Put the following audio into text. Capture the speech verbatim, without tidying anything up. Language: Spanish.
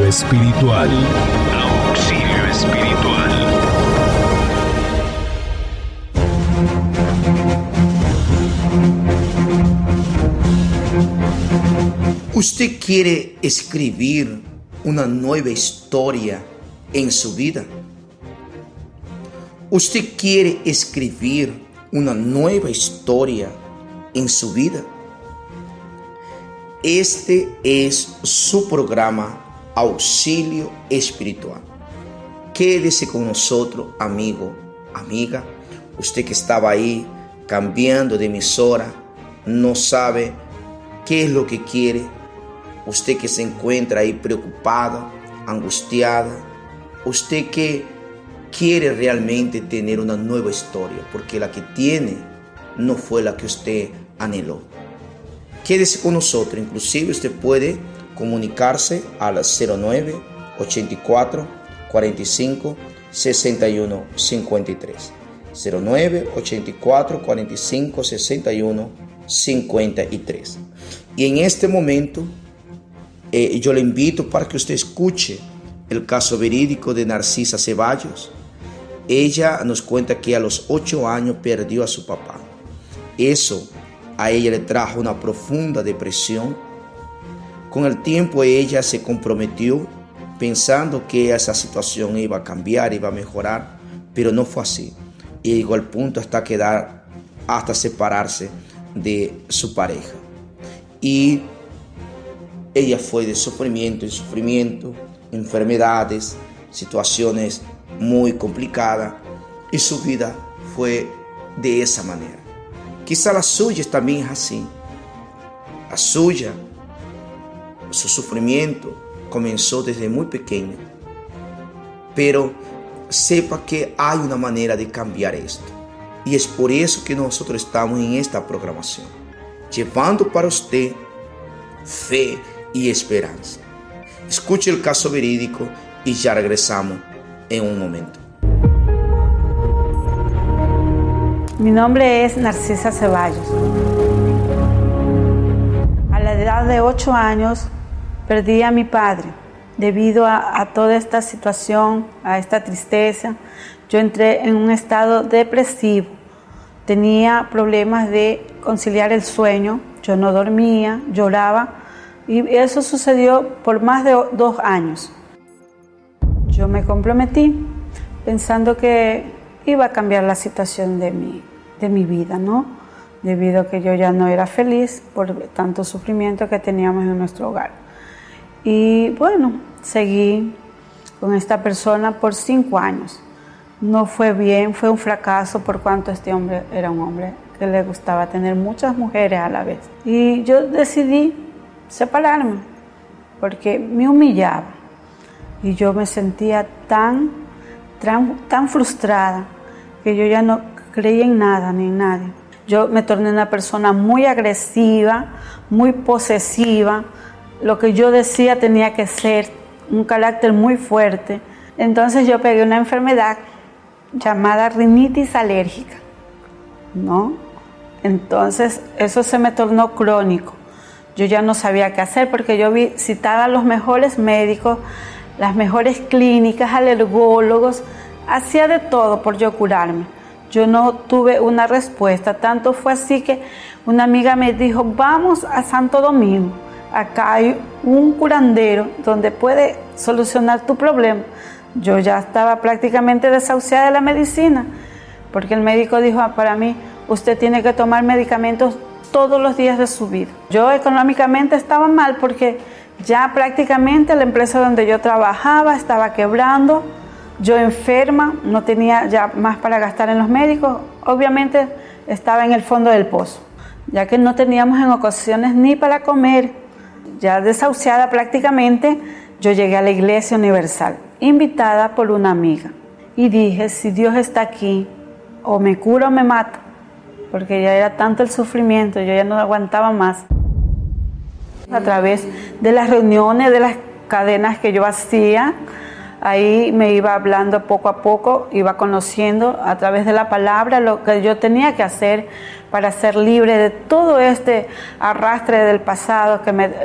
espiritual. Auxilio espiritual. ¿Usted quiere escribir una nueva historia en su vida? ¿Usted quiere escribir una nueva historia en su vida? Este es su programa Auxilio Espiritual. Quédese con nosotros, amigo, amiga. Usted que estaba ahí cambiando de emisora, no sabe qué es lo que quiere. Usted que se encuentra ahí preocupada, angustiada. Usted que quiere realmente tener una nueva historia, porque la que tiene no fue la que usted anheló. Quédese con nosotros. Inclusive usted puede comunicarse a las cero nueve, ochenta y cuatro, cuarenta y cinco, sesenta y uno, cincuenta y tres. cero nueve, ochenta y cuatro, cuarenta y cinco, sesenta y uno, cincuenta y tres. Y en este momento eh, yo le invito para que usted escuche el caso verídico de Narcisa Ceballos. Ella nos cuenta que a los ocho años perdió a su papá. Eso a ella le trajo una profunda depresión. Con el tiempo ella se comprometió pensando que esa situación iba a cambiar, iba a mejorar, pero no fue así. Y llegó al punto hasta quedar, hasta separarse de su pareja. Y ella fue de sufrimiento en sufrimiento, enfermedades, situaciones muy complicadas, y su vida fue de esa manera. Quizá la suya también es así. La suya, su sufrimiento comenzó desde muy pequeño. Pero sepa que hay una manera de cambiar esto. Y es por eso que nosotros estamos en esta programación, llevando para usted fe y esperanza. Escuche el caso verídico y ya regresamos en un momento. Mi nombre es Narcisa Ceballos. A la edad de ocho años perdí a mi padre. Debido a, a toda esta situación, a esta tristeza, yo entré en un estado depresivo. Tenía problemas de conciliar el sueño, yo no dormía, lloraba, y eso sucedió por más de dos años. Yo me comprometí pensando que iba a cambiar la situación de mi, de mi vida, ¿no? Debido a que yo ya no era feliz por tanto sufrimiento que teníamos en nuestro hogar. Y bueno, seguí con esta persona por cinco años. No fue bien, fue un fracaso por cuanto este hombre era un hombre que le gustaba tener muchas mujeres a la vez. Y yo decidí separarme porque me humillaba y yo me sentía tan, tan, tan frustrada que yo ya no creía en nada ni en nadie. Yo me torné una persona muy agresiva, muy posesiva. Lo que yo decía tenía que ser, un carácter muy fuerte. Entonces yo pegué una enfermedad llamada rinitis alérgica, ¿no? Entonces eso se me tornó crónico. Yo ya no sabía qué hacer porque yo visitaba a los mejores médicos, las mejores clínicas, alergólogos, hacía de todo por yo curarme. Yo no tuve una respuesta, tanto fue así que una amiga me dijo, vamos a Santo Domingo. Acá hay un curandero donde puede solucionar tu problema. Yo ya estaba prácticamente desahuciada de la medicina, porque el médico dijo para mí, usted tiene que tomar medicamentos todos los días de su vida. Yo económicamente estaba mal porque ya prácticamente la empresa donde yo trabajaba estaba quebrando, yo enferma, no tenía ya más para gastar en los médicos, obviamente estaba en el fondo del pozo, ya que no teníamos en ocasiones ni para comer. Ya desahuciada prácticamente, yo llegué a la Iglesia Universal, invitada por una amiga. Y dije, si Dios está aquí, o me cura o me mata, porque ya era tanto el sufrimiento, yo ya no aguantaba más. A través de las reuniones, de las cadenas que yo hacía, ahí me iba hablando poco a poco, iba conociendo a través de la palabra lo que yo tenía que hacer para ser libre de todo este arrastre del pasado que me